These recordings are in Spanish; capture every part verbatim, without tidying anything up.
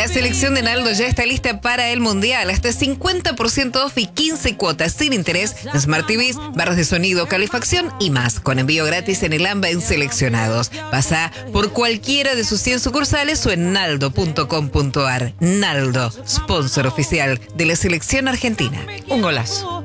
selección de Naldo ya está lista para el Mundial. Hasta cincuenta por ciento off y quince cuotas sin interés en Smart T Vs, barras de sonido, calefacción y más. Con envío gratis en el AMBA en seleccionados. Pasa por cualquiera de sus cien sucursales o en naldo punto com punto ar. Naldo, sponsor oficial de la selección argentina. Un golazo.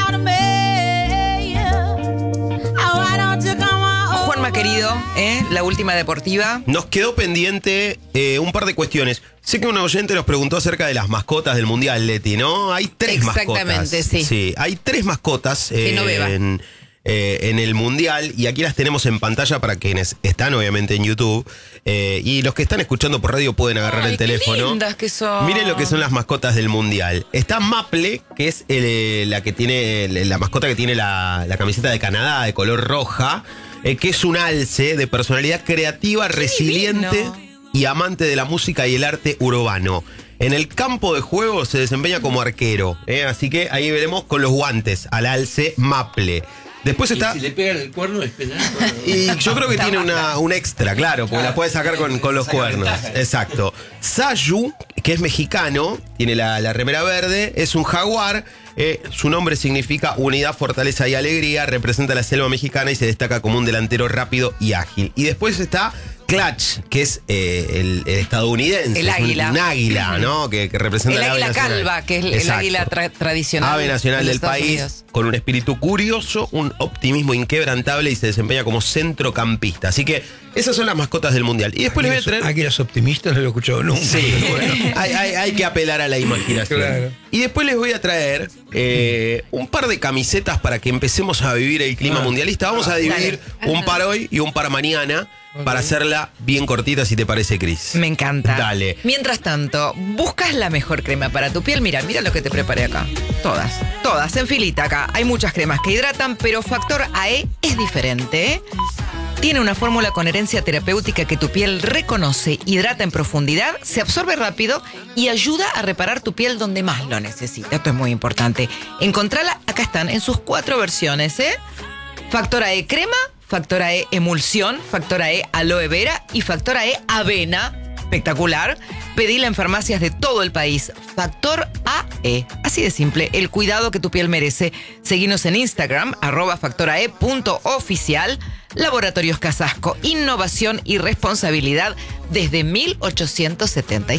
Juanma querido, ¿eh? La última deportiva. Nos quedó pendiente eh, un par de cuestiones. Sé que un oyente nos preguntó acerca de las mascotas del Mundial, Leti, ¿no? Hay tres Exactamente, mascotas. sí. Sí, hay tres mascotas Que no beba. en, eh, en el Mundial y aquí las tenemos en pantalla para quienes están obviamente en YouTube eh, y los que están escuchando por radio pueden agarrar Ay, el teléfono. Qué lindas que son. Miren lo que son las mascotas del Mundial. Está Maple, que es el, la que tiene la mascota que tiene la, la camiseta de Canadá de color roja. Eh, que es un alce de personalidad creativa, resiliente divino. y amante de la música y el arte urbano. En el campo de juego se desempeña como arquero, ¿eh? Así que ahí veremos con los guantes al alce Maple. Después está... ¿Y si le pegan el cuerno es penal? Y yo creo que tiene una, un extra, claro, porque la puede sacar con, con los cuernos. Exacto. Sayu, que es mexicano, tiene la, la remera verde, es un jaguar. Eh, su nombre significa unidad, fortaleza y alegría, representa la selva mexicana y se destaca como un delantero rápido y ágil. Y después está Clutch, que es eh, el, el estadounidense. El es un- águila. Un, águila, ¿no? Que, que representa El el ave águila nacional. calva, que es el Exacto. águila tra- tradicional. Ave nacional de los del Estados país, Unidos. con un espíritu curioso, un optimismo inquebrantable y se desempeña como centrocampista. Así que esas son las mascotas del Mundial. Y después les voy a traer... Águilas optimistas no lo he escuchado nunca. Sí, pero bueno. hay, hay- hay que apelar a la imaginación. Claro. Y después les voy a traer eh, un par de camisetas para que empecemos a vivir el clima Ah. mundialista. Vamos a dividir un par hoy y un par mañana para hacerla bien cortita, si te parece, Cris. Me encanta. Dale. Mientras tanto, buscas la mejor crema para tu piel. Mira, mira lo que te preparé acá. Todas, todas, en filita acá. Hay muchas cremas que hidratan, pero Factor A E es diferente, ¿eh? Tiene una fórmula con herencia terapéutica que tu piel reconoce, hidrata en profundidad, se absorbe rápido y ayuda a reparar tu piel donde más lo necesita. Esto es muy importante. Encontrala, acá están, en sus cuatro versiones, ¿eh? Factor A E crema, Factor A E emulsión, Factor A E aloe vera y Factor A E avena. Espectacular. Pedila en farmacias de todo el país. Factor A E. Así de simple, el cuidado que tu piel merece. Seguinos en Instagram, arroba factorae punto oficial. Laboratorios Casasco, innovación y responsabilidad desde mil ochocientos setenta y cinco.